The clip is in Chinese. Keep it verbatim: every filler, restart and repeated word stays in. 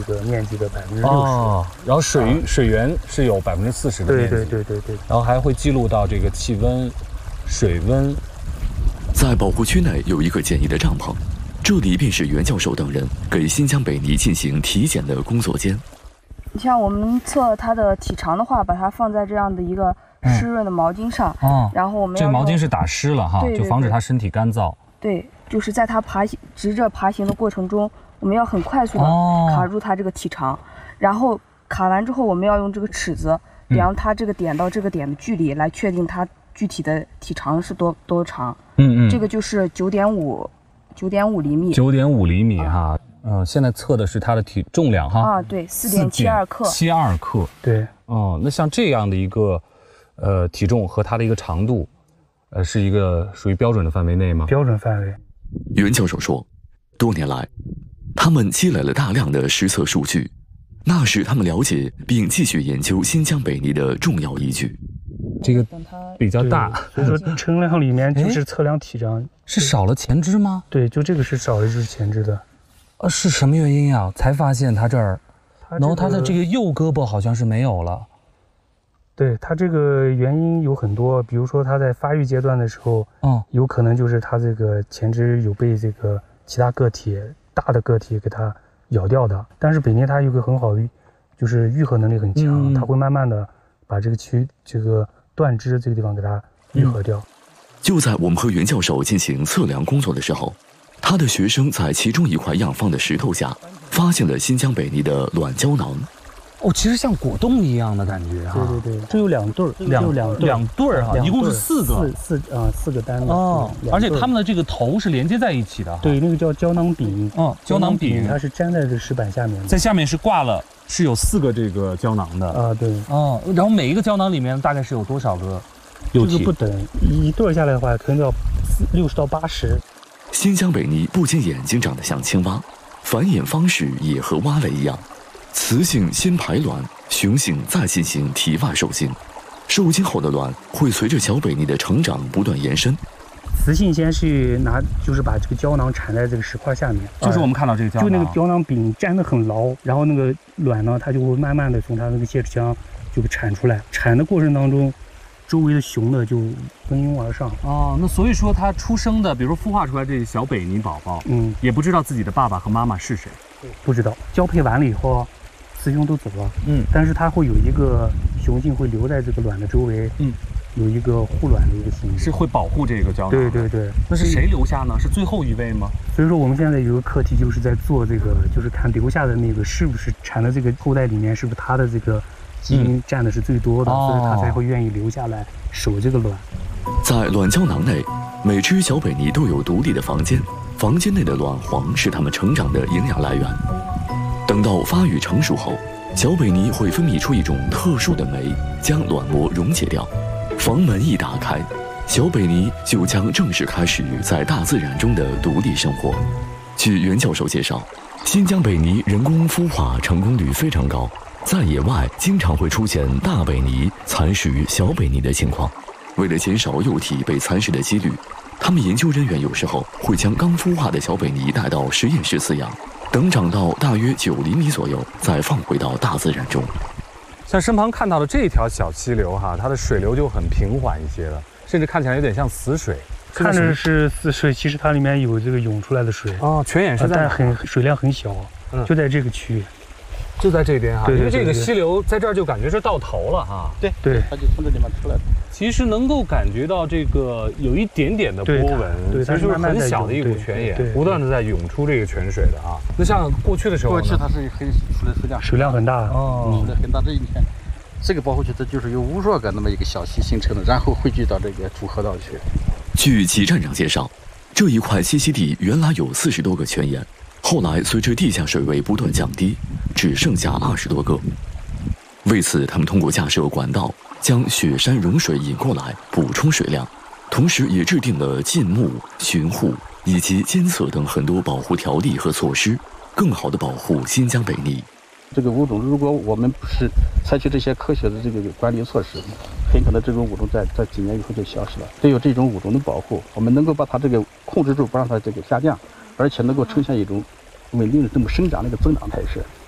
个面积的百分之六十。 哦，然后水、啊、水源是有百分之四十的面积。 对对对对对。 然后还会记录到这个气温、水温。 在保护区内有一个简易的帐篷，这里便是袁教授等人给新疆北泥进行体检的工作间。 你像我们测它的体长的话，把它放在这样的一个湿润的毛巾上，嗯、然后我们这毛巾是打湿了哈， 对对对， 就防止它身体干燥。 对，就是在它爬行直着爬行的过程中，我们要很快速的卡住它这个体长，哦、然后卡完之后，我们要用这个尺子量它这个点到这个点的距离，来确定它具体的体长是多多长。嗯嗯，这个就是九点五九点五厘米。 九点五厘米哈。呃，现在测的是它的体重量哈。 啊，对，四点七二克。 七二克。 对。 哦，那像这样的一个，呃，体重和它的一个长度，呃，是一个属于标准的范围内吗？ 标准范围。 袁教授说，多年来，他们积累了大量的实测数据，那是他们了解并继续研究新疆北泥的重要依据。 这个比较大， 所以说称量里面就是测量体长， 是少了前肢吗？ 对，就这个是少了就是前肢的。 呃，是什么原因呀？才发现它这儿， 它、这个、 然后它的这个右胳膊好像是没有了。 对，它这个原因有很多，比如说它在发育阶段的时候，嗯，有可能就是它这个前肢有被这个其他个体大的个体给它咬掉的。但是北泥它有个很好的，就是愈合能力很强，嗯、它会慢慢的把这个区这个断肢这个地方给它愈合掉。 嗯、就在我们和袁教授进行测量工作的时候，他的学生在其中一块样方的石头下发现了新疆北泥的卵胶囊。 哦，其实像果冻一样的感觉哈、 啊。对对对，这有两对儿， 两两两对儿哈，一共是四个， 四四啊四个单的哦。而且它们的这个头是连接在一起的。 对，那个叫胶囊柄。 哦，胶囊柄， 它是粘在这石板下面的， 在下面是挂了，是有四个这个胶囊的。 啊，对。 哦，然后每一个胶囊里面大概是有多少个幼体？ 这个不等，一对下来的话，可能要六十到八十。 新疆北泥不仅眼睛长得像青蛙，繁衍方式也和蛙类一样，雌性先排卵，雄性再进行体外受精，受精后的卵会随着小北泥的成长不断延伸。 雌性先是拿，就是把这个胶囊缠在这个石块下面， 就是我们看到这个胶囊， 就那个胶囊柄粘得很牢，然后那个卵呢，它就会慢慢的从它那个泄殖腔就产出来，产的过程当中，周围的雄的就蜂拥而上。 哦，那所以说它出生的，比如孵化出来这小北泥宝宝，嗯，也不知道自己的爸爸和妈妈是谁， 不知道。交配完了以后，雌雄都走了，嗯，但是它会有一个雄性会留在这个卵的周围，嗯，有一个护卵的一个行为， 是会保护这个胶囊。 对对对， 那是谁留下呢？是最后一位吗？ 所以说我们现在有个课题，就是在做这个，就是看留下的那个是不是产的这个后代里面，是不是它的这个基因占的是最多的，嗯、所以它才会愿意留下来守这个卵。 在卵胶囊内，每只小北泥都有独立的房间，房间内的卵黄是它们成长的营养来源。等到发育成熟后，小北泥会分泌出一种特殊的酶，将卵膜溶解掉。房门一打开，小北泥就将正式开始在大自然中的独立生活。据袁教授介绍，新疆北泥人工孵化成功率非常高，在野外经常会出现大北泥蚕食小北泥的情况。为了减少幼体被蚕食的几率，他们研究人员有时候会将刚孵化的小北泥带到实验室饲养，等长到大约九厘米左右，再放回到大自然中。 像身旁看到的这条小溪流哈，它的水流就很平缓一些了，甚至看起来有点像死水。 看着是死水，其实它里面有这个涌出来的水啊，泉眼是在， 但很水量很小，嗯，就在这个区域， 就在这边哈。 对， 因为这个溪流在这儿就感觉是到头了哈。 对对， 它就从这地方出来的。 其实能够感觉到这个有一点点的波纹， 对， 其实就是很小的一股泉眼，不断的在涌出这个泉水的啊。那像过去的时候， 过去它是很出来水量水量很大哦，水量很大。这一片，这个保护区它就是由无数个那么一个小溪形成的，然后汇聚到这个主河道去。 据齐站长介绍，这一块栖息地原来有四十多个泉眼，后来随着地下水位不断降低，只剩下二十多个。为此，他们通过架设管道，将雪山融水引过来，补充水量，同时也制定了禁牧、巡护以及监测等很多保护条例和措施，更好地保护新疆北泥。 这个物种，如果我们不是采取这些科学的这个管理措施，很可能这种物种在在几年以后就消失了。只有这种物种的保护，我们能够把它这个控制住，不让它这个下降，而且能够呈现一种稳定的这么生长的一个增长态势。